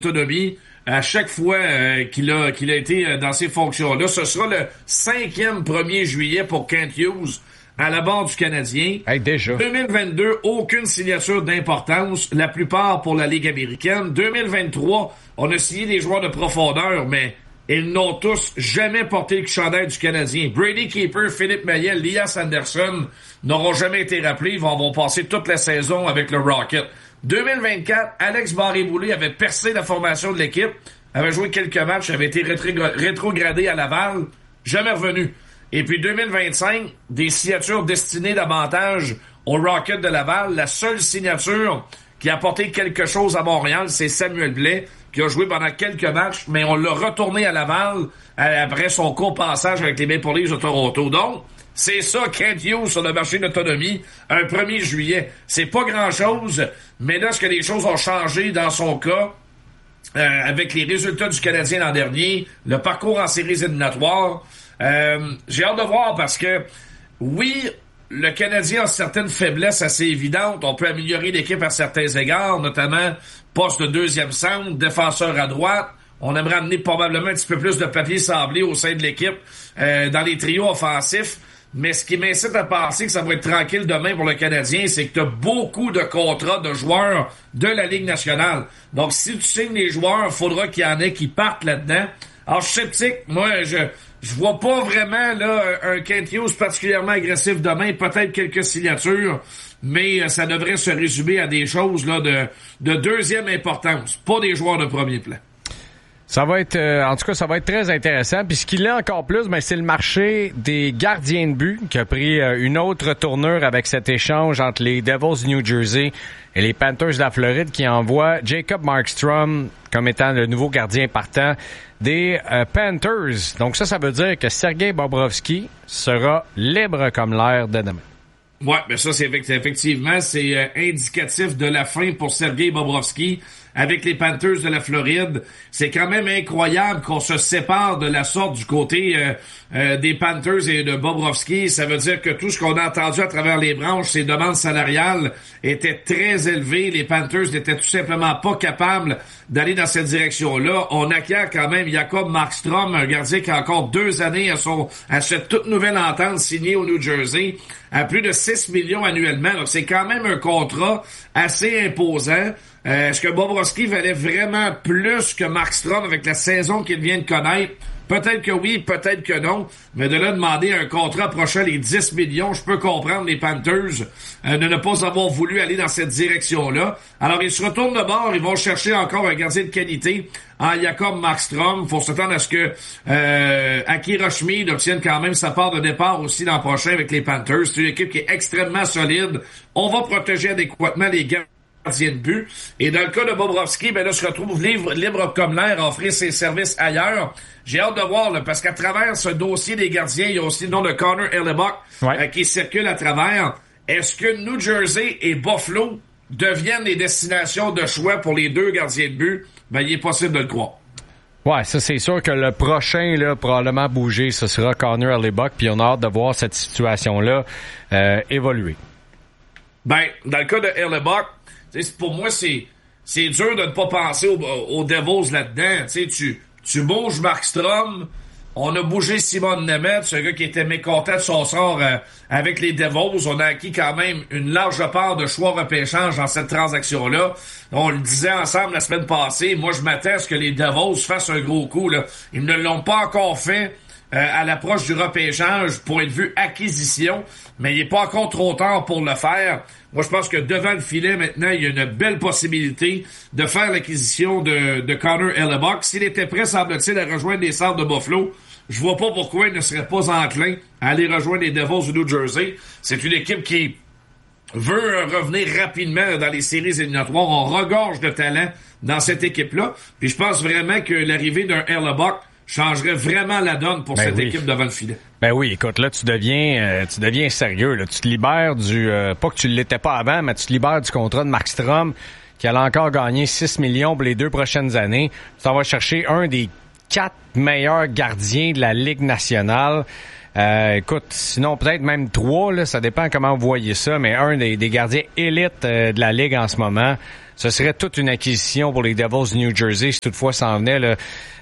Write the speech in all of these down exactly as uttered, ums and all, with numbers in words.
autonomie à chaque fois euh, qu'il a qu'il a été euh, dans ces fonctions-là. Ce sera le cinquième premier juillet pour Kent Hughes à la barre du Canadien. Hey, déjà. deux mille vingt-deux, aucune signature d'importance, la plupart pour la Ligue américaine. deux mille vingt-trois, on a signé des joueurs de profondeur, mais ils n'ont tous jamais porté le chandail du Canadien. Brady Keeper, Philippe Maillet, Lias Anderson n'auront jamais été rappelés. Ils vont, vont passer toute la saison avec le Rocket. deux mille vingt-quatre, Alex Barré-Boulet avait percé la formation de l'équipe, avait joué quelques matchs, avait été rétro- rétrogradé à Laval, jamais revenu. Et puis deux mille vingt-cinq, des signatures destinées davantage au Rocket de Laval. La seule signature qui a apporté quelque chose à Montréal, c'est Samuel Blais, qui a joué pendant quelques matchs, mais on l'a retourné à Laval après son court passage avec les Maple Leafs de Toronto. Donc, c'est ça, Kent Hughes sur le marché d'autonomie, un premier juillet. C'est pas grand-chose, mais là, est-ce que les choses ont changé dans son cas, euh, avec les résultats du Canadien l'an dernier, le parcours en séries éliminatoires? Euh, j'ai hâte de voir parce que, oui, le Canadien a certaines faiblesses assez évidentes. On peut améliorer l'équipe à certains égards, notamment poste de deuxième centre, défenseur à droite. On aimerait amener probablement un petit peu plus de papier sablé au sein de l'équipe euh, dans les trios offensifs. Mais ce qui m'incite à penser que ça va être tranquille demain pour le Canadien, c'est que tu as beaucoup de contrats de joueurs de la Ligue nationale. Donc, si tu signes les joueurs, il faudra qu'il y en ait qui partent là-dedans. Alors, je suis sceptique. Moi, je je vois pas vraiment là un Kent Hughes particulièrement agressif demain. Peut-être quelques signatures, mais ça devrait se résumer à des choses là de, de deuxième importance, pas des joueurs de premier plan. Ça va être, euh, en tout cas, ça va être très intéressant. Puis ce qu'il est encore plus, ben, c'est le marché des gardiens de but qui a pris euh, une autre tournure avec cet échange entre les Devils du New Jersey et les Panthers de la Floride qui envoient Jacob Markstrom comme étant le nouveau gardien partant des euh, Panthers. Donc ça, ça veut dire que Sergei Bobrovsky sera libre comme l'air de demain. Ouais, mais ça, c'est effectivement, c'est euh, indicatif de la fin pour Sergei Bobrovsky avec les Panthers de la Floride. C'est quand même incroyable qu'on se sépare de la sorte du côté euh, euh, des Panthers et de Bobrovsky. Ça veut dire que tout ce qu'on a entendu à travers les branches, ces demandes salariales étaient très élevées. Les Panthers n'étaient tout simplement pas capables d'aller dans cette direction-là. On acquiert quand même Jacob Markstrom, un gardien qui a encore deux années à son à cette toute nouvelle entente signée au New Jersey, à plus de six millions annuellement. Donc, c'est quand même un contrat assez imposant. Euh, est-ce que Bobrovsky valait vraiment plus que Markstrom avec la saison qu'il vient de connaître? Peut-être que oui, peut-être que non. Mais de là demander un contrat approchant les dix millions, je peux comprendre les Panthers euh, de ne pas avoir voulu aller dans cette direction-là. Alors, ils se retournent de bord, ils vont chercher encore un gardien de qualité en Jacob Markstrom. Il faut s'attendre à ce que euh, Akira Schmid obtienne quand même sa part de départ aussi l'an prochain avec les Panthers. C'est une équipe qui est extrêmement solide. On va protéger adéquatement les gars gardien de but. Et dans le cas de Bobrovsky, ben là, se retrouve libre, libre comme l'air à offrir ses services ailleurs. J'ai hâte de voir, là, parce qu'à travers ce dossier des gardiens, il y a aussi le nom de Connor Hellebuyck ouais. euh, qui circule à travers. Est-ce que New Jersey et Buffalo deviennent les destinations de choix pour les deux gardiens de but? Ben, il est possible de le croire. Ouais, ça c'est sûr que le prochain là probablement bouger, ce sera Connor Hellebuyck, puis on a hâte de voir cette situation-là euh, évoluer. Ben, dans le cas de Hellebuyck, pour moi, c'est c'est dur de ne pas penser aux, aux Devils là-dedans. T'sais, tu tu bouges Markstrom, on a bougé Simon Nemeth, un gars qui était mécontent de son sort euh, avec les Devils. On a acquis quand même une large part de choix repêchage dans cette transaction-là. On le disait ensemble la semaine passée. Moi, je m'attends à ce que les Devils fassent un gros coup. Là. Ils ne l'ont pas encore fait euh, à l'approche du repêchage pour être vu acquisition, mais il n'est pas encore trop tard pour le faire. Moi, je pense que devant le filet, maintenant, il y a une belle possibilité de faire l'acquisition de, de Connor Hellebuyck. S'il était prêt, semble-t-il, à rejoindre les Sabres de Buffalo, je vois pas pourquoi il ne serait pas enclin à aller rejoindre les Devils du New Jersey. C'est une équipe qui veut revenir rapidement dans les séries éliminatoires. On regorge de talent dans cette équipe-là. Puis je pense vraiment que l'arrivée d'un Hellebuyck changerait vraiment la donne pour ben cette oui. équipe devant le filet. Ben oui, écoute, là, tu deviens euh, tu deviens sérieux. Là. Tu te libères du... Euh, pas que tu ne l'étais pas avant, mais tu te libères du contrat de Markstrom qui allait encore gagner six millions pour les deux prochaines années. Tu t'en vas chercher un des quatre meilleurs gardiens de la Ligue nationale. Euh, écoute, sinon peut-être même trois, là, ça dépend comment vous voyez ça, mais un des, des gardiens élites euh, de la Ligue en ce moment. ce serait toute une acquisition pour les Devils du New Jersey si toutefois ça en venait là,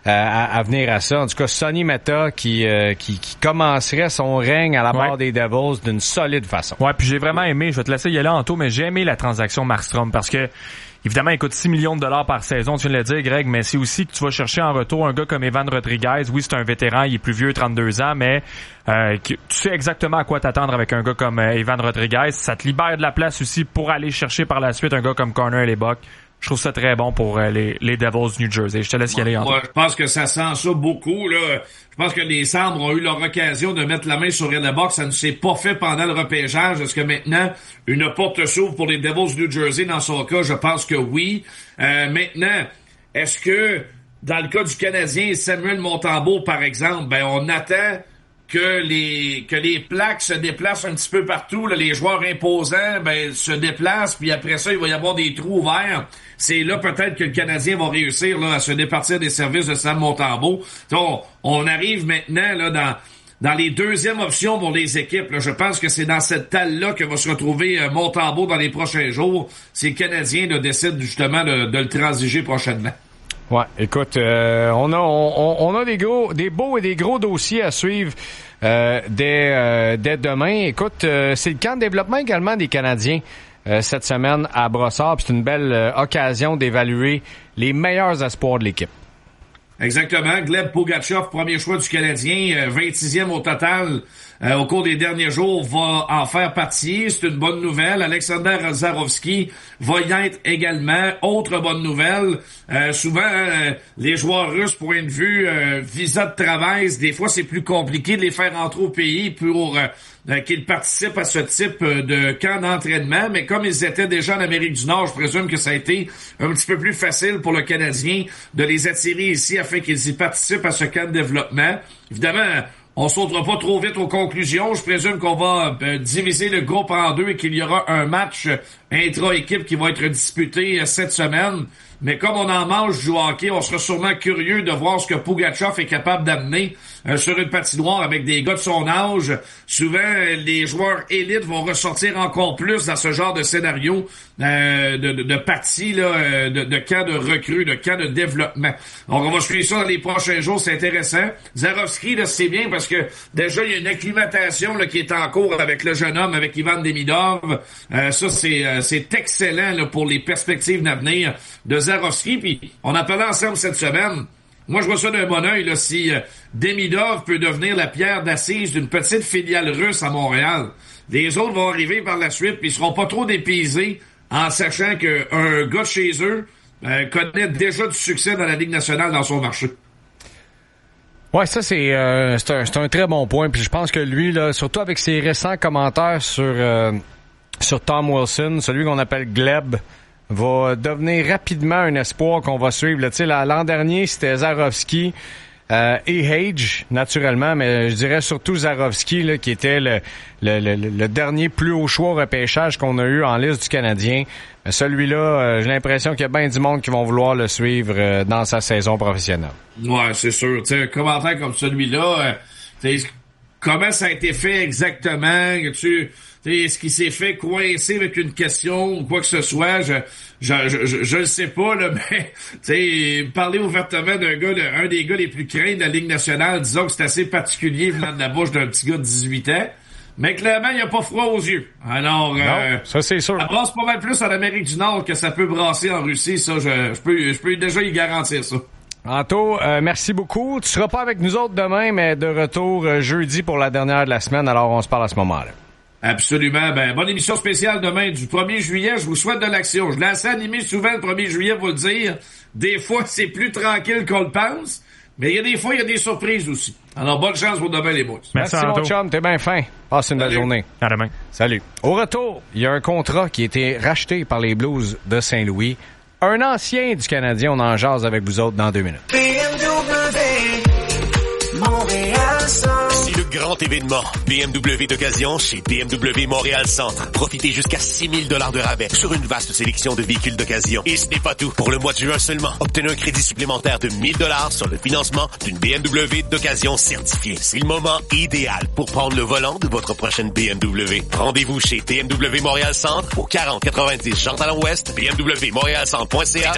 à, à venir à ça. En tout cas, Sonny Mehta qui, euh, qui, qui commencerait son règne à la barre ouais. des Devils d'une solide façon. Ouais, puis j'ai vraiment aimé, je vais te laisser y aller en tout, mais j'ai aimé la transaction Markstrom parce que évidemment, il coûte six millions de dollars par saison, tu viens de le dire, Greg, mais c'est aussi que tu vas chercher en retour un gars comme Evan Rodriguez. Oui, c'est un vétéran, il est plus vieux, trente-deux ans, mais euh, tu sais exactement à quoi t'attendre avec un gars comme euh, Evan Rodriguez. Ça te libère de la place aussi pour aller chercher par la suite un gars comme Connor Hellebuyck. Je trouve ça très bon pour euh, les, les Devils du New Jersey. Je te laisse y aller. Moi, je pense que ça sent ça beaucoup, là. Je pense que les Sabres ont eu leur occasion de mettre la main sur Hellebuyck. Ça ne s'est pas fait pendant le repêchage. Est-ce que maintenant, une porte s'ouvre pour les Devils du New Jersey dans son cas? Je pense que oui. Euh, maintenant, est-ce que, dans le cas du Canadien, Samuel Montembeault, par exemple, ben, on attend que les que les plaques se déplacent un petit peu partout, là, les joueurs imposants ben se déplacent, puis après ça, il va y avoir des trous ouverts. C'est là peut-être que le Canadien va réussir là, à se départir des services de Sam Montembeault. Donc, on arrive maintenant là dans dans les deuxièmes options pour les équipes. Là. Je pense que c'est dans cette talle-là que va se retrouver euh, Montembeault dans les prochains jours. Si le Canadien là, décide justement de, de le transiger prochainement. Ouais, écoute, euh, on a on, on a des gros, des beaux et des gros dossiers à suivre euh, dès euh, dès demain. Écoute, euh, c'est le camp de développement également des Canadiens euh, cette semaine à Brossard. Puis c'est une belle euh, occasion d'évaluer les meilleurs espoirs de l'équipe. Exactement. Gleb Pugachev, premier choix du Canadien, euh, vingt-sixième au total euh, au cours des derniers jours, va en faire partie. C'est une bonne nouvelle. Alexander Zarovski va y être également. Autre bonne nouvelle, euh, souvent euh, les joueurs russes, point de vue euh, visa de travail, des fois c'est plus compliqué de les faire entrer au pays pour euh, euh, qu'ils participent à ce type de camp d'entraînement. Mais comme ils étaient déjà en Amérique du Nord, je présume que ça a été un petit peu plus facile pour le Canadien de les attirer ici afin qu'ils y participent à ce camp de développement. Évidemment, on sautera pas trop vite aux conclusions. Je présume qu'on va euh, diviser le groupe en deux et qu'il y aura un match intra-équipe qui va être disputé euh, cette semaine. Mais comme on en mange du hockey, on sera sûrement curieux de voir ce que Pugachev est capable d'amener euh, sur une patinoire avec des gars de son âge. Souvent, euh, les joueurs élites vont ressortir encore plus dans ce genre de scénario euh, de, de, de partie, là, euh, de, de camp de recrues, de camp de développement. Donc, on va suivre ça dans les prochains jours, c'est intéressant. Zarovski, là, c'est bien parce que déjà, il y a une acclimatation là, qui est en cours avec le jeune homme, avec Ivan Demidov. Euh, ça, c'est, euh, c'est excellent là, pour les perspectives d'avenir de Zarovski. Puis, on en parlait ensemble cette semaine. Moi, je vois ça d'un bon œil, là, si euh, Demidov peut devenir la pierre d'assise d'une petite filiale russe à Montréal. Les autres vont arriver par la suite, puis ils seront pas trop dépaysés en sachant qu'un gars de chez eux euh, connaît déjà du succès dans la Ligue nationale dans son marché. Ouais, ça c'est euh, c'est un c'est un très bon point. Puis je pense que lui là, surtout avec ses récents commentaires sur euh, sur Tom Wilson, celui qu'on appelle Gleb, va devenir rapidement un espoir qu'on va suivre. Tu sais, l'an dernier c'était Zarovski euh, et Hage naturellement, mais je dirais surtout Zarovski là, qui était le le, le le dernier plus haut choix au repêchage qu'on a eu en liste du Canadien. Mais celui-là, euh, j'ai l'impression qu'il y a bien du monde qui vont vouloir le suivre euh, dans sa saison professionnelle. Ouais, c'est sûr. Tu sais, un commentaire comme celui-là, euh, comment ça a été fait exactement? Tu est-ce qu'il s'est fait coincer avec une question ou quoi que ce soit? Je je je, je, je le sais pas, là, mais tu sais, parler ouvertement d'un gars, de, un des gars les plus craints de la Ligue nationale, disons que c'est assez particulier venant de la bouche d'un petit gars de dix-huit ans. Mais clairement, il n'y a pas froid aux yeux. Alors, non, euh, ça c'est sûr. Ça brasse pas mal plus en Amérique du Nord que ça peut brasser en Russie. Ça, je, je peux, je peux déjà y garantir ça. Anto, euh, merci beaucoup. Tu seras pas avec nous autres demain, mais de retour euh, jeudi pour la dernière de la semaine. Alors, on se parle à ce moment-là. Absolument. Ben, bonne émission spéciale demain du premier juillet. Je vous souhaite de l'action. Je l'ai assez animé souvent le premier juillet, vous le dire. Des fois, c'est plus tranquille qu'on le pense. Mais il y a des fois, il y a des surprises aussi. Alors, bonne chance pour demain, les boys. Merci, Merci mon chum. T'es bien fin. Passe une Salut. Belle journée. À demain. Salut. Au retour, il y a un contrat qui a été racheté par les Blues de Saint-Louis. Un ancien du Canadien. On en jase avec vous autres dans deux minutes. B M W, Montréal, grand événement. B M W d'occasion chez B M W Montréal Centre. Profitez jusqu'à six mille dollars de rabais sur une vaste sélection de véhicules d'occasion. Et ce n'est pas tout. Pour le mois de juin seulement, obtenez un crédit supplémentaire de mille dollars sur le financement d'une B M W d'occasion certifiée. C'est le moment idéal pour prendre le volant de votre prochaine B M W. Rendez-vous chez B M W Montréal Centre au quarante quatre-vingt-dix Jean Talon Ouest, b m w montréal centre point c a